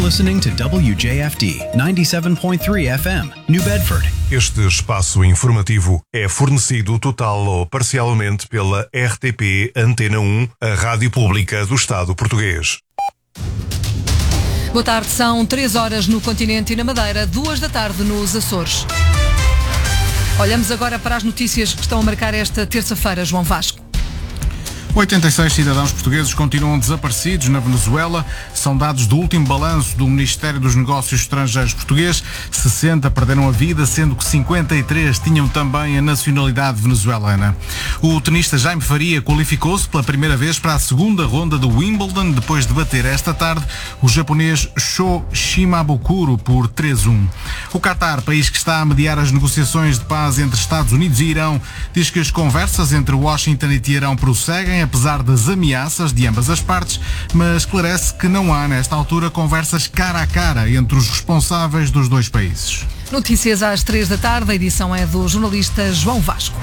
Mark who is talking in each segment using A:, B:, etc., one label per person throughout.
A: listening to WJFD 97.3 FM, New Bedford.
B: Este espaço informativo é fornecido total ou parcialmente pela RTP Antena 1, a rádio pública do Estado português.
C: Boa tarde, são 3 horas no continente e na Madeira, 2 da tarde nos Açores. Olhamos agora para as notícias que estão a marcar esta terça-feira, João Vasco.
D: 86 cidadãos portugueses continuam desaparecidos na Venezuela. São dados do último balanço do Ministério dos Negócios Estrangeiros português. 60 perderam a vida, sendo que 53 tinham também a nacionalidade venezuelana. O tenista Jaime Faria qualificou-se pela primeira vez para a segunda ronda do Wimbledon, depois de bater esta tarde o japonês Sho Shimabukuro por 3-1. O Qatar, país que está a mediar as negociações de paz entre Estados Unidos e Irão, diz que as conversas entre Washington e Teherão prosseguem, apesar das ameaças de ambas as partes, mas esclarece que não há, nesta altura, conversas cara a cara entre os responsáveis dos dois países.
C: Notícias às 3 da tarde, a edição é do jornalista João Vasco.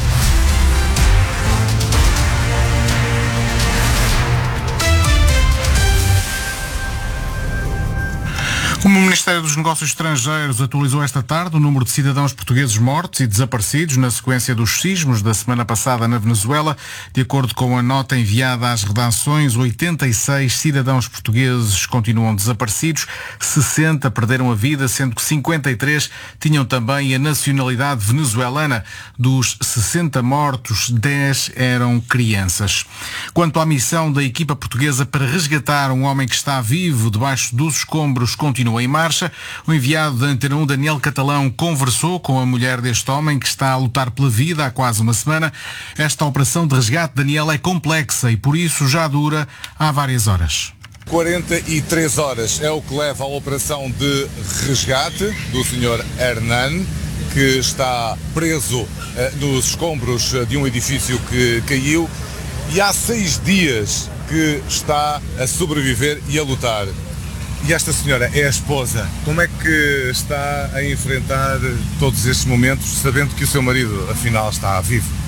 D: O Ministério dos Negócios Estrangeiros atualizou esta tarde o número de cidadãos portugueses mortos e desaparecidos na sequência dos sismos da semana passada na Venezuela. De acordo com a nota enviada às redações, 86 cidadãos portugueses continuam desaparecidos, 60 perderam a vida, sendo que 53 tinham também a nacionalidade venezuelana. Dos 60 mortos, 10 eram crianças. Quanto à missão da equipa portuguesa para resgatar um homem que está vivo debaixo dos escombros, continua em marcha. O enviado da Antena 1, Daniel Catalão, conversou com a mulher deste homem que está a lutar pela vida há quase uma semana. Esta operação de resgate, Daniel, é complexa e por isso já dura há várias horas.
E: 43 horas é o que leva a operação de resgate do Sr. Hernan, que está preso nos escombros de um edifício que caiu e há 6 dias que está a sobreviver e a lutar. E esta senhora é a esposa. Como é que está a enfrentar todos estes momentos, sabendo que o seu marido, afinal, está vivo?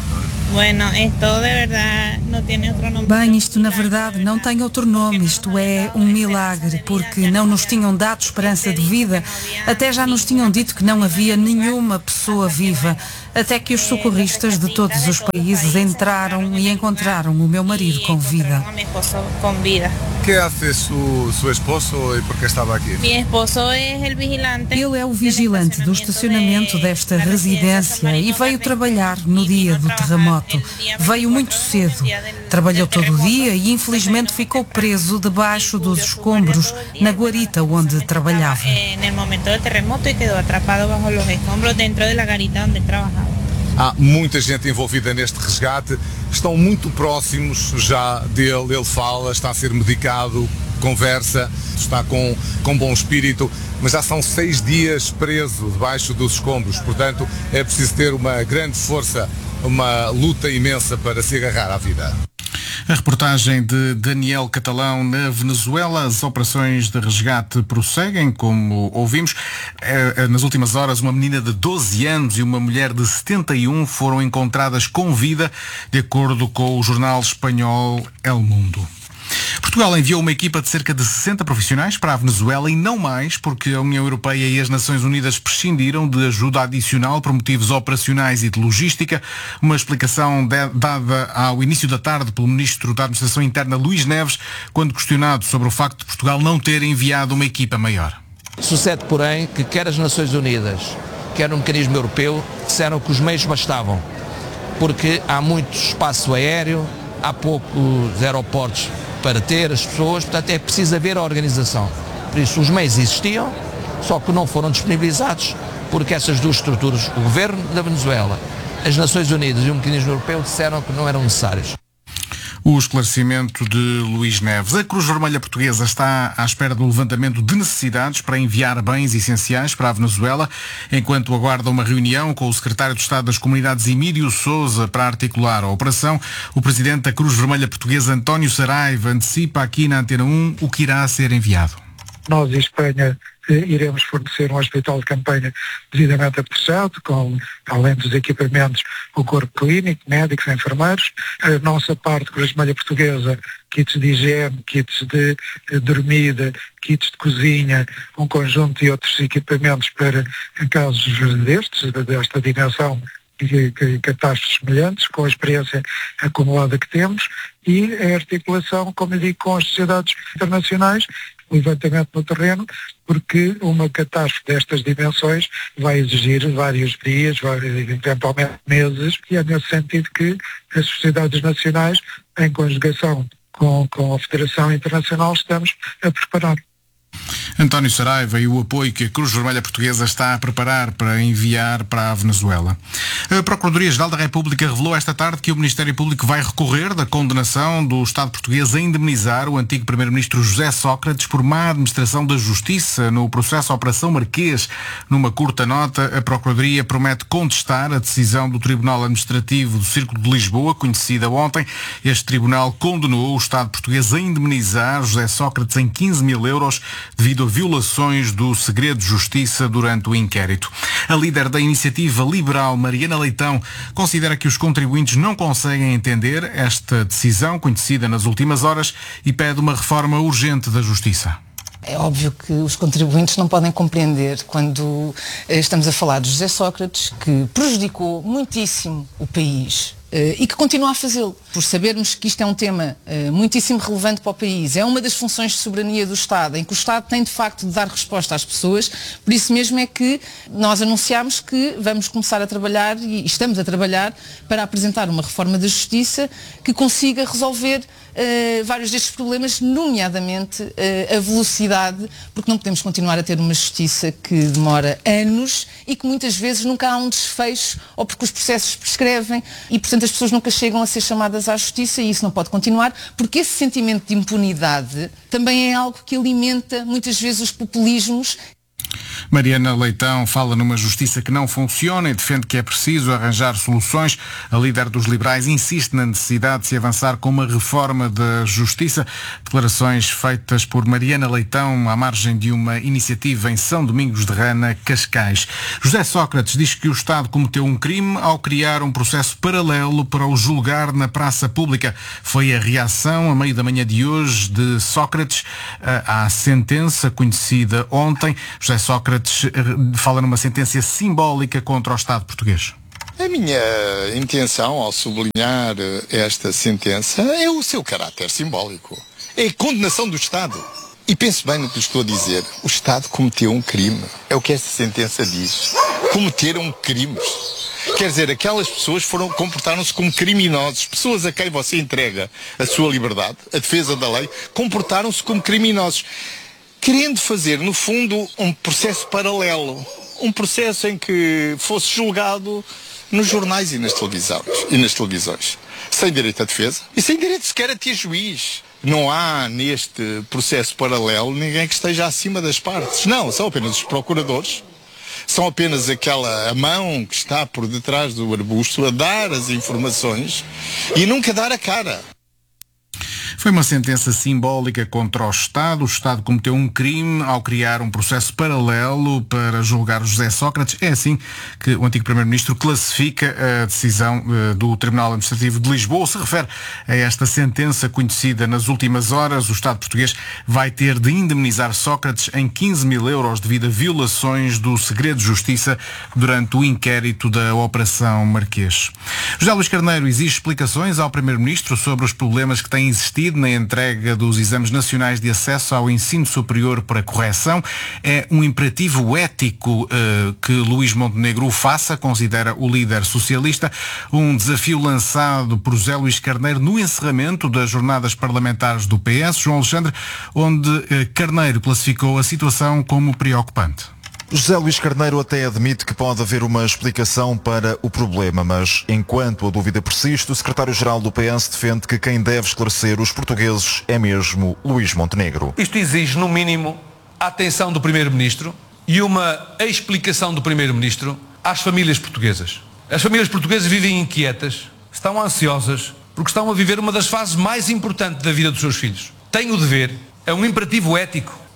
F: Bem, isto na verdade não tem outro nome, isto é um milagre, porque não nos tinham dado esperança de vida, até já nos tinham dito que não havia nenhuma pessoa viva, até que os socorristas de todos os países entraram e encontraram o meu marido com vida.
E: O que faz seu esposo e por que estava aqui?
F: Ele é o vigilante do estacionamento desta residência e veio trabalhar no dia do terremoto. Veio muito cedo, trabalhou todo o dia e infelizmente ficou preso debaixo dos escombros na guarita onde trabalhava.
E: Há muita gente envolvida neste resgate, estão muito próximos já dele, ele fala, está a ser medicado, conversa, está com bom espírito, mas já são 6 dias preso debaixo dos escombros, portanto é preciso ter uma grande força, uma luta imensa para se agarrar à vida.
D: A reportagem de Daniel Catalão na Venezuela. As operações de resgate prosseguem, como ouvimos. Nas últimas horas, uma menina de 12 anos e uma mulher de 71 foram encontradas com vida, de acordo com o jornal espanhol El Mundo. Portugal enviou uma equipa de cerca de 60 profissionais para a Venezuela e não mais, porque a União Europeia e as Nações Unidas prescindiram de ajuda adicional por motivos operacionais e de logística. Uma explicação dada ao início da tarde pelo Ministro da Administração Interna, Luís Neves, quando questionado sobre o facto de Portugal não ter enviado uma equipa maior.
G: Sucede, porém, que quer as Nações Unidas, quer o mecanismo europeu, disseram que os meios bastavam, porque há muito espaço aéreo, há poucos aeroportos para ter as pessoas, portanto é preciso haver a organização. Por isso os meios existiam, só que não foram disponibilizados, porque essas duas estruturas, o Governo da Venezuela, as Nações Unidas e o mecanismo europeu, disseram que não eram necessários.
D: O esclarecimento de Luís Neves. A Cruz Vermelha Portuguesa está à espera do levantamento de necessidades para enviar bens essenciais para a Venezuela, enquanto aguarda uma reunião com o secretário de Estado das Comunidades, Emílio Sousa, para articular a operação. O presidente da Cruz Vermelha Portuguesa, António Saraiva, antecipa aqui na Antena 1 o que irá ser enviado.
H: Nós e Espanha iremos fornecer um hospital de campanha devidamente apetrechado, com, além dos equipamentos, o corpo clínico, médicos, enfermeiros. A nossa parte, Cruz Vermelha Portuguesa, kits de higiene, kits de dormida, kits de cozinha, um conjunto de outros equipamentos para casos desta dimensão e catástrofes semelhantes, com a experiência acumulada que temos, e a articulação, como eu digo, com as sociedades internacionais, o levantamento no terreno, porque uma catástrofe destas dimensões vai exigir vários dias, eventualmente meses, e é nesse sentido que as sociedades nacionais, em conjugação com a Federação Internacional, estamos a preparar.
D: António Saraiva e o apoio que a Cruz Vermelha Portuguesa está a preparar para enviar para a Venezuela. A Procuradoria-Geral da República revelou esta tarde que o Ministério Público vai recorrer da condenação do Estado português a indemnizar o antigo Primeiro-Ministro José Sócrates por má administração da Justiça no processo Operação Marquês. Numa curta nota, a Procuradoria promete contestar a decisão do Tribunal Administrativo do Círculo de Lisboa, conhecida ontem. Este tribunal condenou o Estado português a indemnizar José Sócrates em 15 mil euros devido a violações do segredo de justiça durante o inquérito. A líder da iniciativa liberal, Mariana Leitão, considera que os contribuintes não conseguem entender esta decisão conhecida nas últimas horas e pede uma reforma urgente da justiça.
I: É óbvio que os contribuintes não podem compreender quando estamos a falar de José Sócrates, que prejudicou muitíssimo o país e que continua a fazê-lo, por sabermos que isto é um tema muitíssimo relevante para o país. É uma das funções de soberania do Estado, em que o Estado tem de facto de dar resposta às pessoas. Por isso mesmo é que nós anunciámos que vamos começar a trabalhar, e estamos a trabalhar, para apresentar uma reforma da Justiça que consiga resolver vários destes problemas, nomeadamente a velocidade, porque não podemos continuar a ter uma justiça que demora anos e que muitas vezes nunca há um desfecho, ou porque os processos prescrevem e, portanto, as pessoas nunca chegam a ser chamadas à justiça, e isso não pode continuar, porque esse sentimento de impunidade também é algo que alimenta muitas vezes os populismos.
D: Mariana Leitão fala numa justiça que não funciona e defende que é preciso arranjar soluções. A líder dos liberais insiste na necessidade de se avançar com uma reforma da justiça. Declarações feitas por Mariana Leitão à margem de uma iniciativa em São Domingos de Rana, Cascais. José Sócrates diz que o Estado cometeu um crime ao criar um processo paralelo para o julgar na praça pública. Foi a reação, a meio da manhã de hoje, de Sócrates à sentença conhecida ontem. José Sócrates fala numa sentença simbólica contra o Estado português.
J: A minha intenção ao sublinhar esta sentença é o seu caráter simbólico. É a condenação do Estado. E pense bem no que lhe estou a dizer. O Estado cometeu um crime. É o que esta sentença diz. Cometeram crimes. Quer dizer, aquelas pessoas comportaram-se como criminosos. Pessoas a quem você entrega a sua liberdade, a defesa da lei, comportaram-se como criminosos. Querendo fazer, no fundo, um processo paralelo. Um processo em que fosse julgado nos jornais e nas televisões. Sem direito à defesa e sem direito sequer a ter juiz. Não há neste processo paralelo ninguém que esteja acima das partes. Não, são apenas os procuradores. São apenas a mão que está por detrás do arbusto a dar as informações e nunca dar a cara.
D: Foi uma sentença simbólica contra o Estado. O Estado cometeu um crime ao criar um processo paralelo para julgar José Sócrates. É assim que o antigo Primeiro-Ministro classifica a decisão do Tribunal Administrativo de Lisboa. Se refere a esta sentença conhecida nas últimas horas, o Estado português vai ter de indemnizar Sócrates em 15 mil euros devido a violações do segredo de justiça durante o inquérito da Operação Marquês. José Luís Carneiro exige explicações ao Primeiro-Ministro sobre os problemas que têm existido na entrega dos exames nacionais de acesso ao ensino superior para correção. É um imperativo ético que Luís Montenegro o faça, considera o líder socialista, um desafio lançado por José Luís Carneiro no encerramento das jornadas parlamentares do PS, João Alexandre, onde Carneiro classificou a situação como preocupante.
K: José Luís Carneiro até admite que pode haver uma explicação para o problema, mas enquanto a dúvida persiste, o secretário-geral do PS defende que quem deve esclarecer os portugueses é mesmo Luís Montenegro.
L: Isto exige, no mínimo, a atenção do Primeiro-Ministro e uma explicação do Primeiro-Ministro às famílias portuguesas. As famílias portuguesas vivem inquietas, estão ansiosas, porque estão a viver uma das fases mais importantes da vida dos seus filhos. Têm o dever, é um imperativo ético,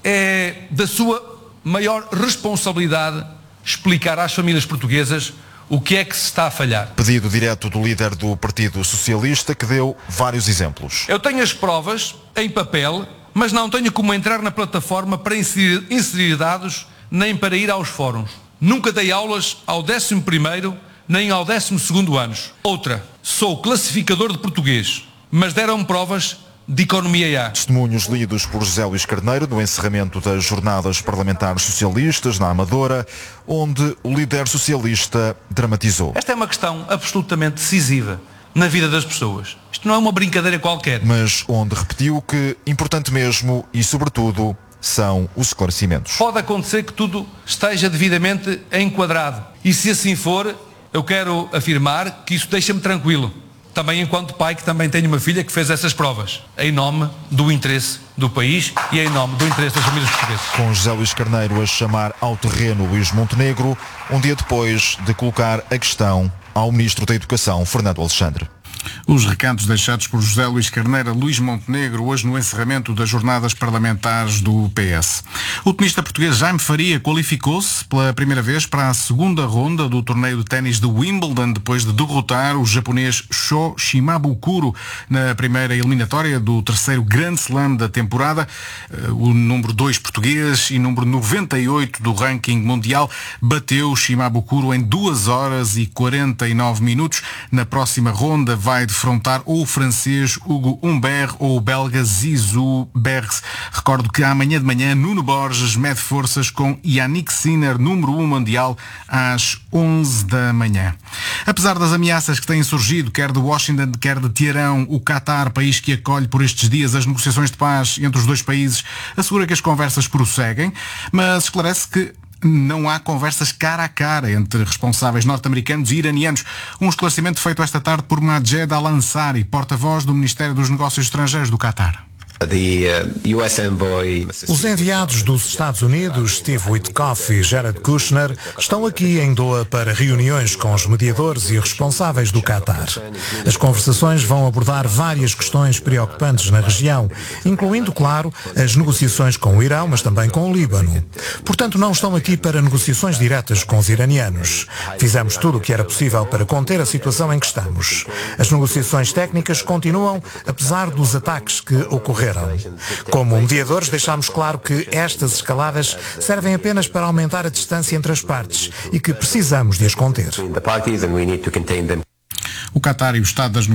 L: é da sua maior responsabilidade explicar às famílias portuguesas o que é que se está a falhar.
K: Pedido direto do líder do Partido Socialista, que deu vários exemplos.
L: Eu tenho as provas em papel, mas não tenho como entrar na plataforma para inserir dados, nem para ir aos fóruns. Nunca dei aulas ao 11º, nem ao 12º anos. Outra, sou classificador de português, mas deram provas de economia A.
K: Testemunhos lidos por José Luís Carneiro no encerramento das jornadas parlamentares socialistas na Amadora, onde o líder socialista dramatizou.
L: Esta é uma questão absolutamente decisiva na vida das pessoas. Isto não é uma brincadeira qualquer.
K: Mas onde repetiu que importante mesmo e sobretudo são os esclarecimentos.
L: Pode acontecer que tudo esteja devidamente enquadrado. E se assim for, eu quero afirmar que isso deixa-me tranquilo. Também enquanto pai, que também tenho uma filha que fez essas provas, em nome do interesse do país e em nome do interesse das famílias portuguesas.
K: Com José Luís Carneiro a chamar ao terreno Luís Montenegro, um dia depois de colocar a questão ao Ministro da Educação, Fernando Alexandre.
D: Os recados deixados por José Luís Carneiro a Luís Montenegro hoje no encerramento das jornadas parlamentares do PS. O tenista português Jaime Faria qualificou-se pela primeira vez para a segunda ronda do torneio de ténis de Wimbledon depois de derrotar o japonês Sho Shimabukuro na primeira eliminatória do terceiro Grand Slam da temporada. O número 2 português e número 98 do ranking mundial bateu Shimabukuro em 2 horas e 49 minutos. Na próxima ronda vai defrontar ou o francês Hugo Humbert ou o belga Zizou Bergs. Recordo que amanhã de manhã Nuno Borges mede forças com Yannick Sinner, número 1 mundial, às 11 da manhã. Apesar das ameaças que têm surgido, quer de Washington, quer de Teherão, o Qatar, país que acolhe por estes dias as negociações de paz entre os dois países, assegura que as conversas prosseguem, mas esclarece que não há conversas cara a cara entre responsáveis norte-americanos e iranianos. Um esclarecimento feito esta tarde por Majed Al-Ansari, porta-voz do Ministério dos Negócios Estrangeiros do Qatar.
M: Os enviados dos Estados Unidos, Steve Witkoff e Jared Kushner, estão aqui em Doha para reuniões com os mediadores e responsáveis do Qatar. As conversações vão abordar várias questões preocupantes na região, incluindo, claro, as negociações com o Irão, mas também com o Líbano. Portanto, não estão aqui para negociações diretas com os iranianos. Fizemos tudo o que era possível para conter a situação em que estamos. As negociações técnicas continuam, apesar dos ataques que ocorreram. Como mediadores, deixámos claro que estas escaladas servem apenas para aumentar a distância entre as partes e que precisamos de as conter.
D: O Qatar e o Estado das